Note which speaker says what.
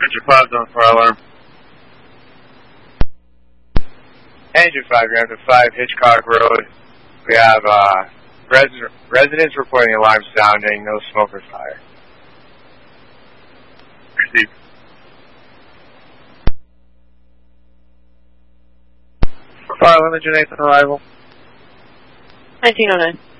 Speaker 1: Engine 5 on fire alarm.
Speaker 2: Engine 5, Grand Theft 5, Hitchcock Road. We have residents reporting alarm sounding, no smoke or fire.
Speaker 1: Received. Fire alarm, Engine 8 on arrival.
Speaker 3: 1909.